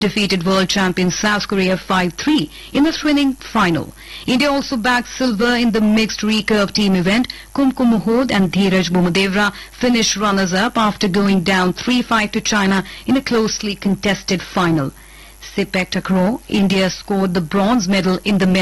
defeated world champion South Korea 5-3 in the thrilling final. India also bagged silver in the mixed recurve team event. Kumkum Mohod and Dheeraj Bommadevra finished runners-up after going down 3-5 to China in a closely contested final. Sepak takraw, India scored the bronze medal in the